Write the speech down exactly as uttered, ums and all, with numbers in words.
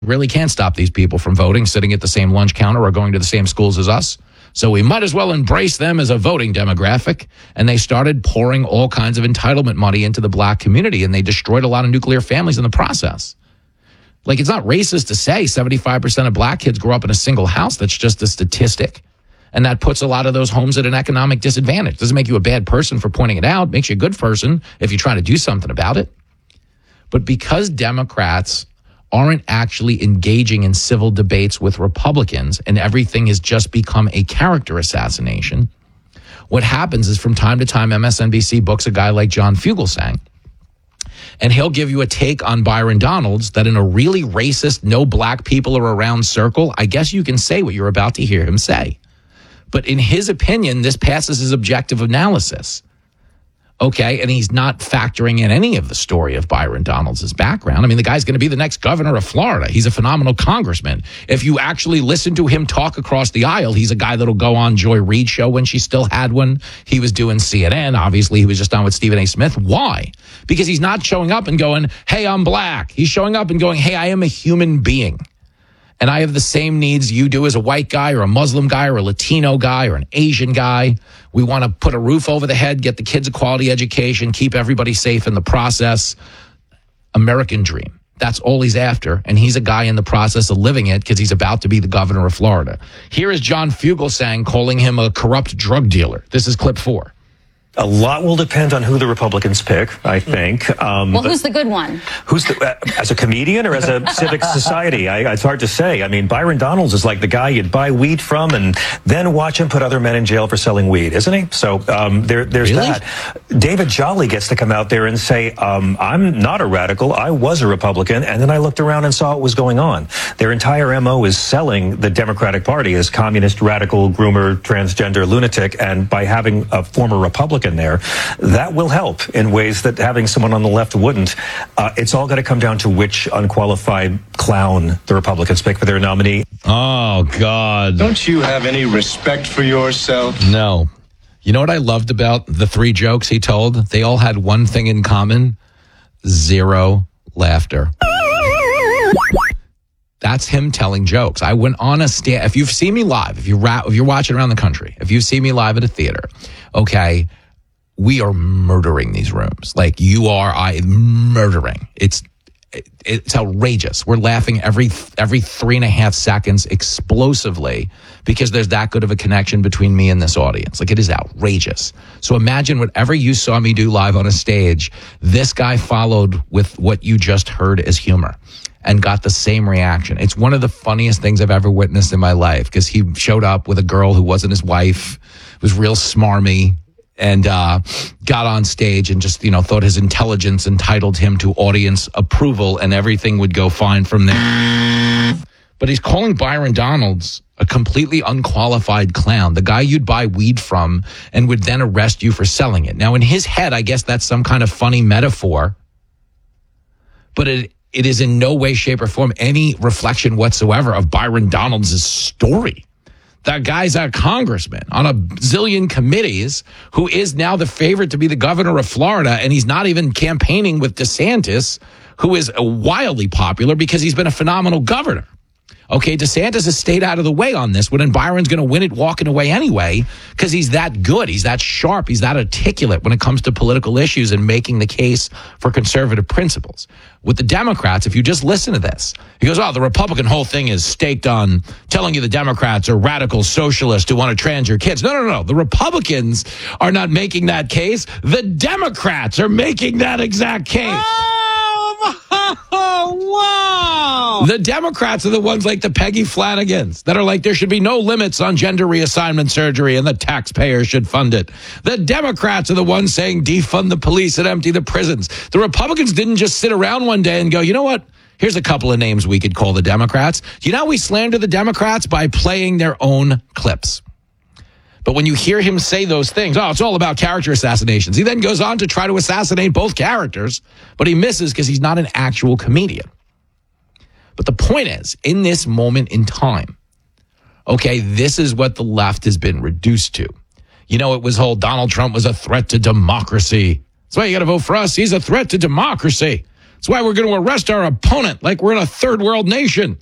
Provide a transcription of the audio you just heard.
Really can't stop these people from voting, sitting at the same lunch counter or going to the same schools as us. So we might as well embrace them as a voting demographic. And they started pouring all kinds of entitlement money into the black community, and they destroyed a lot of nuclear families in the process. Like, it's not racist to say seventy-five percent of black kids grow up in a single house. That's just a statistic. And that puts a lot of those homes at an economic disadvantage. Doesn't make you a bad person for pointing it out. Makes you a good person if you try to do something about it. But because Democrats aren't actually engaging in civil debates with Republicans and everything has just become a character assassination, what happens is from time to time M S N B C books a guy like John Fugelsang, and he'll give you a take on Byron Donalds that in a really racist, no black people are around circle, I guess you can say what you're about to hear him say. But in his opinion, this passes his objective analysis. Okay, and he's not factoring in any of the story of Byron Donalds' background. I mean, the guy's going to be the next governor of Florida. He's a phenomenal congressman. If you actually listen to him talk across the aisle, he's a guy that'll go on Joy Reid's show when she still had one. He was doing C N N. Obviously, he was just on with Stephen A. Smith. Why? Because he's not showing up and going, hey, I'm black. He's showing up and going, hey, I am a human being. And I have the same needs you do as a white guy or a Muslim guy or a Latino guy or an Asian guy. We want to put a roof over the head, get the kids a quality education, keep everybody safe in the process. American dream. That's all he's after. And he's a guy in the process of living it because he's about to be the governor of Florida. Here is John Fugelsang calling him a corrupt drug dealer. This is clip four. A lot will depend on who the Republicans pick, I think. Um, well, who's the good one? Who's the, uh, as a comedian or as a civic society? I, it's hard to say. I mean, Byron Donalds is like the guy you'd buy weed from and then watch him put other men in jail for selling weed, isn't he? So um, there, there's really? that. David Jolly gets to come out there and say, um, I'm not a radical. I was a Republican. And then I looked around and saw what was going on. Their entire M O is selling the Democratic Party as communist, radical, groomer, transgender, lunatic. And by having a former Republican in there, that will help in ways that having someone on the left wouldn't. Uh, it's all going to come down to which unqualified clown the Republicans pick for their nominee. Oh, God. Don't you have any respect for yourself? No. You know what I loved about the three jokes he told? They all had one thing in common: zero laughter. That's him telling jokes. I went on a stand. If you've seen me live, if, you ra- if you're watching around the country, if you've seen me live at a theater, okay, we are murdering these rooms. Like you are, I murdering. It's it, it's outrageous. We're laughing every every three and a half seconds explosively because there's that good of a connection between me and this audience. Like it is outrageous. So imagine whatever you saw me do live on a stage, this guy followed with what you just heard as humor and got the same reaction. It's one of the funniest things I've ever witnessed in my life because he showed up with a girl who wasn't his wife, was real smarmy, and uh, got on stage and just, you know, thought his intelligence entitled him to audience approval and everything would go fine from there. But he's calling Byron Donalds a completely unqualified clown, the guy you'd buy weed from and would then arrest you for selling it. Now, in his head, I guess that's some kind of funny metaphor, but it it is in no way, shape, or form any reflection whatsoever of Byron Donalds' story. That guy's a congressman on a zillion committees who is now the favorite to be the governor of Florida, and he's not even campaigning with DeSantis, who is wildly popular because he's been a phenomenal governor. Okay, DeSantis has stayed out of the way on this one, and Byron's going to win it walking away anyway because he's that good. He's that sharp. He's that articulate when it comes to political issues and making the case for conservative principles. With the Democrats, if you just listen to this, he goes, oh, the Republican whole thing is staked on telling you the Democrats are radical socialists who want to trans your kids. No, no, no. The Republicans are not making that case. The Democrats are making that exact case. Oh, wow. The Democrats are the ones like the Peggy Flanagans that are like, there should be no limits on gender reassignment surgery and the taxpayers should fund it. The Democrats are the ones saying defund the police and empty the prisons. The Republicans didn't just sit around one day and go, you know what? Here's a couple of names we could call the Democrats. Do you know how we slander the Democrats? By playing their own clips. But when you hear him say those things, oh, it's all about character assassinations. He then goes on to try to assassinate both characters, but he misses because he's not an actual comedian. But the point is, in this moment in time, okay, this is what the left has been reduced to. You know, it was whole Donald Trump was a threat to democracy. That's why you got to vote for us. He's a threat to democracy. That's why we're going to arrest our opponent like we're in a third world nation.